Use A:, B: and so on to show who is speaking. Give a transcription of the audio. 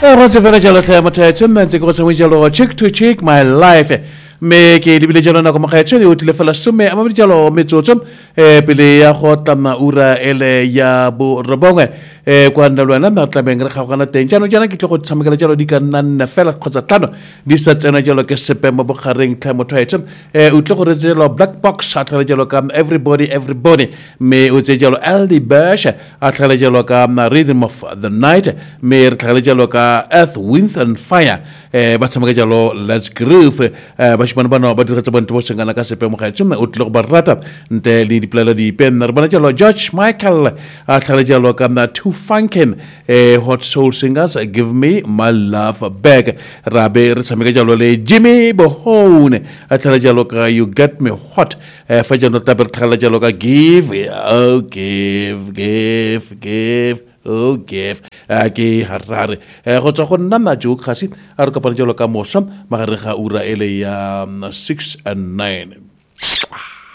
A: What's a very jello time at and go to jello chick to chick my life. Me ke di bile jello na ko makaya di utile fala sume ama bile jello me tutum bile ya khotam na ura ele ya bu robonge kwa ndalwana na tabengra khakana tenjano jana ki tlo tsamela jello di kanan na fela khotsa tano di sa tsena jello ke sepe mo bokhareng time to item utlo go jello black box atla jello kam everybody me utse jello LD bash atla jello kam na rhythm of the night me atla jello ka earth wind and fire batsamela jello let's groove bashman bano badira tsabantu bosengana ka sepe mo khaitsum utlo barata nte li plala di pen narbana jello George Michael atla jello kam na two funkin hot soul singers give me my love back rabe retsamela jello le Jimmy Bohone atla jello ka you get me hot fajano taber thala jello ka give oh give ke harare go tswa go nna majo khasi a re ka pa jello ka mosam magare ga ura ele ya 6 and 9